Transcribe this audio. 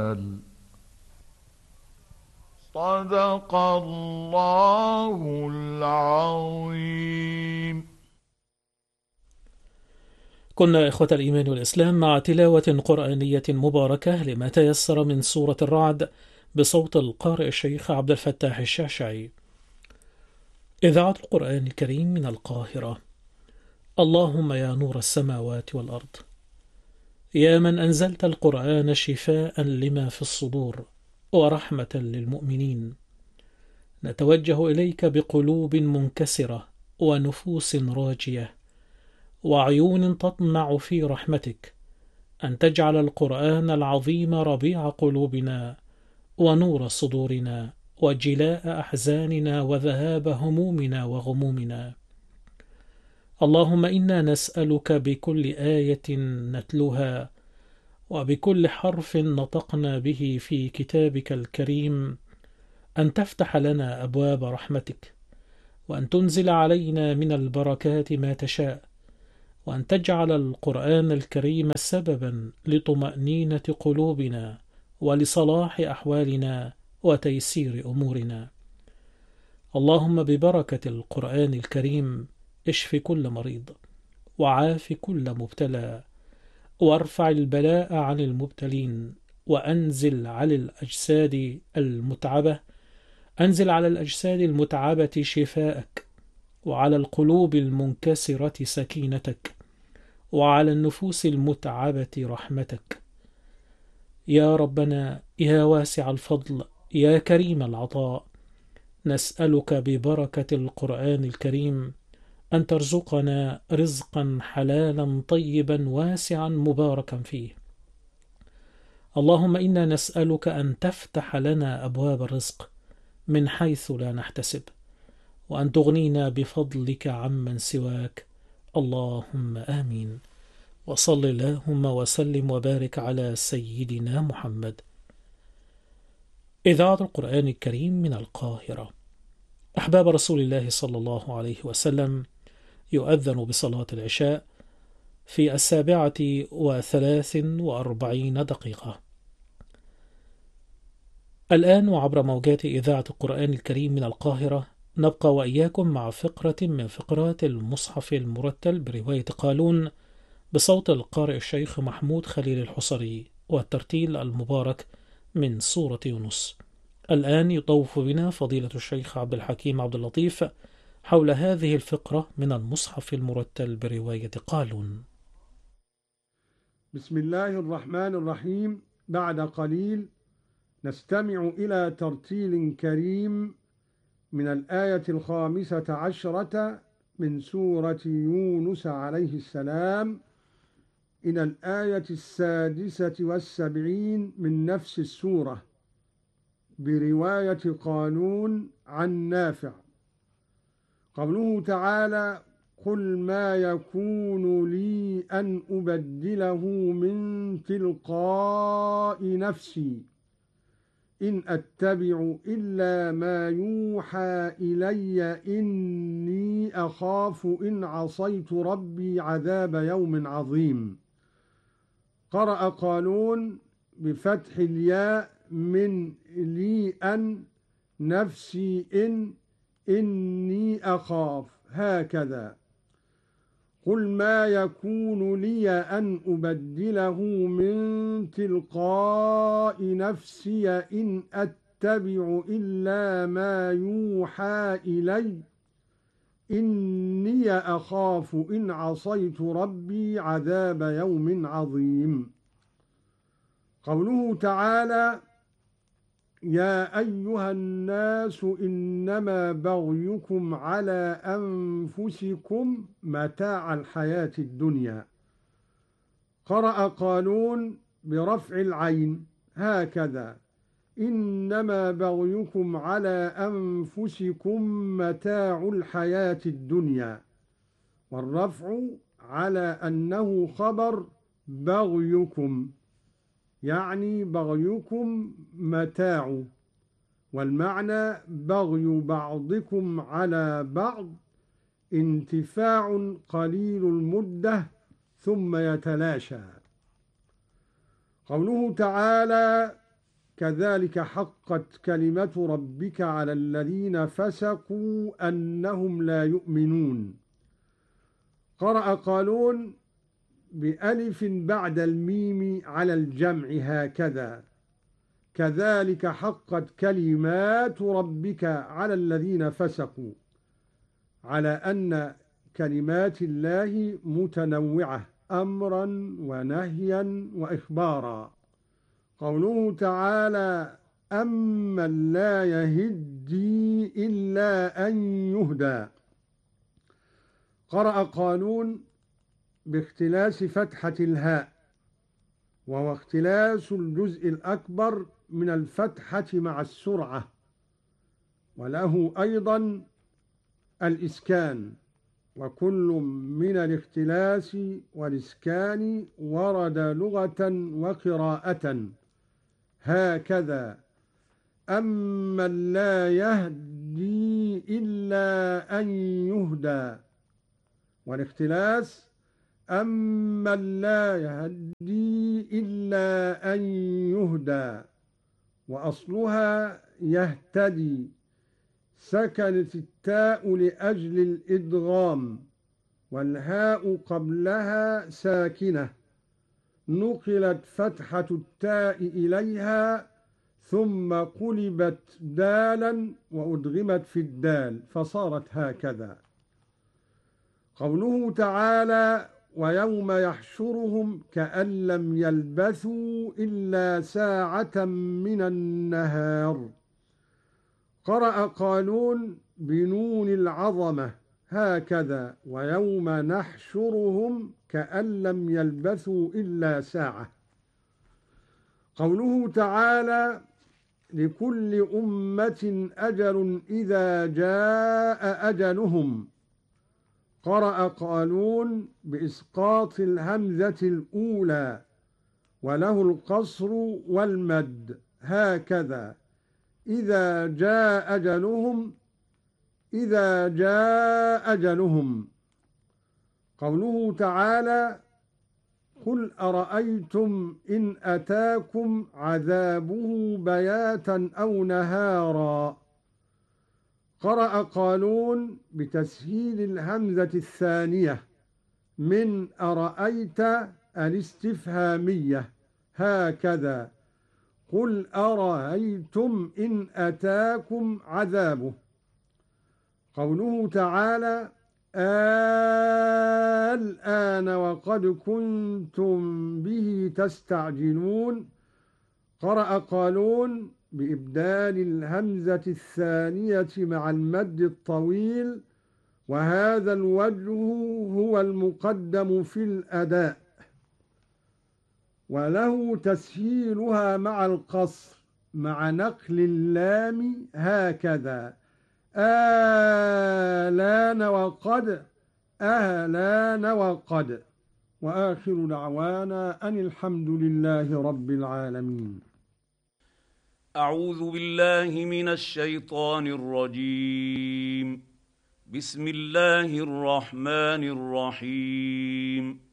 صدق الله العظيم. كنا إخوة الإيمان والإسلام مع تلاوة قرآنية مباركة لما تيسر من سورة الرعد بصوت القارئ الشيخ عبد الفتاح الشعشعي. إذاعة القرآن الكريم من القاهرة. اللهم يا نور السماوات والأرض، يا من أنزلت القرآن شفاء لما في الصدور ورحمة للمؤمنين، نتوجه إليك بقلوب منكسرة ونفوس راجية وعيون تطمع في رحمتك، أن تجعل القرآن العظيم ربيع قلوبنا ونور صدورنا وجلاء أحزاننا وذهاب همومنا وغمومنا. اللهم إنا نسألك بكل آية نتلوها وبكل حرف نطقنا به في كتابك الكريم أن تفتح لنا أبواب رحمتك، وأن تنزل علينا من البركات ما تشاء، وأن تجعل القرآن الكريم سببا لطمأنينة قلوبنا ولصلاح أحوالنا وتيسير أمورنا. اللهم ببركة القرآن الكريم اشف كل مريض وعاف كل مبتلى، وارفع البلاء عن المبتلين، وأنزل على الأجساد المتعبة أنزل على الأجساد المتعبة شفاءك، وعلى القلوب المنكسرة سكينتك، وعلى النفوس المتعبة رحمتك. يا ربنا يا واسع الفضل يا كريم العطاء، نسألك ببركة القرآن الكريم أن ترزقنا رزقا حلالا طيبا واسعا مباركا فيه. اللهم إنا نسألك أن تفتح لنا أبواب الرزق من حيث لا نحتسب، وأن تغنينا بفضلك عمن سواك. اللهم آمين. وصل اللهم وسلم وبارك على سيدنا محمد. إذاعة القرآن الكريم من القاهرة. أحباب رسول الله صلى الله عليه وسلم، يؤذن بصلاة العشاء في 7:43. الآن وعبر موجات إذاعة القرآن الكريم من القاهرة نبقى وإياكم مع فقرة من فقرات المصحف المرتل برواية قالون بصوت القارئ الشيخ محمود خليل الحصري، والترتيل المبارك من سورة يونس. الآن يطوف بنا فضيلة الشيخ عبد الحكيم عبد اللطيف حول هذه الفقرة من المصحف المرتل برواية قالون. بسم الله الرحمن الرحيم. بعد قليل نستمع إلى ترتيل كريم من الآية 15 من سورة يونس عليه السلام إلى الآية 76 من نفس السورة برواية قالون عن نافع. قوله تعالى: قل ما يكون لي أن أبدله من تلقاء نفسي إن أتبع إلا ما يوحى إلي إني أخاف إن عصيت ربي عذاب يوم عظيم. قرأ قالون بفتح الياء من لي أن نفسي إني أخاف هكذا. قل ما يكون لي أن أبدله من تلقاء نفسي إن أتبع إلا ما يوحى إلي إني أخاف إن عصيت ربي عذاب يوم عظيم. قوله تعالى: يا أيها الناس إنما بغيكم على أنفسكم متاع الحياة الدنيا. قرأ قالون برفع العين هكذا: إنما بغيكم على أنفسكم متاع الحياة الدنيا، والرفع على أنه خبر بغيكم، يعني بغيكم متاع، والمعنى بغي بعضكم على بعض، انتفاع قليل المدة ثم يتلاشى. قوله تعالى: كذلك حقت كلمة ربك على الذين فسقوا أنهم لا يؤمنون. قرأ قالون بألف بعد الميم على الجمع هكذا: كذلك حقت كلمات ربك على الذين فسقوا، على أن كلمات الله متنوعة أمرا ونهيا وإخبارا. قوله تعالى: أمن لا يهدي إلا أن يهدى. قرأ قالون باختلاس فتحة الهاء، وهو اختلاس الجزء الأكبر من الفتحة مع السرعة، وله أيضا الإسكان، وكل من الاختلاس والإسكان ورد لغة وقراءة هكذا: أمن لا يهدي إلا أن يهدى. والاختلاس: أمن لا يهدي إلا أن يهدى، وأصلها يهتدي، سكنت التاء لأجل الإدغام، والهاء قبلها ساكنة، نقلت فتحة التاء إليها ثم قلبت دالا وأدغمت في الدال فصارت هكذا. قوله تعالى: ويوم يحشرهم كأن لم يلبثوا إلا ساعة من النهار. قرأ قالون بنون العظمة هكذا: ويوم نحشرهم كأن لم يلبثوا إلا ساعة. قوله تعالى: لكل أمة أجل إذا جاء أجلهم. قرأ قالون بإسقاط الهمزة الأولى، وله القصر والمد هكذا: إذا جاء أجلهم، إذا جاء أجلهم. قوله تعالى: قل أرأيتم إن أتاكم عذابه بياتا أو نهارا. قرأ قالون بتسهيل الهمزة الثانية من أرأيت الاستفهامية هكذا: قل أرأيتم إن أتاكم عذابه. قوله تعالى: الآن وقد كنتم به تستعجلون. قرأ قالون بإبدال الهمزة الثانية مع المد الطويل، وهذا الوجه هو المقدم في الأداء، وله تسهيلها مع القصر مع نقل اللام هكذا: آلان وقد، أهلان وقد. وآخر دعوانا أن الحمد لله رب العالمين. أعوذ بالله من الشيطان الرجيم. بسم الله الرحمن الرحيم.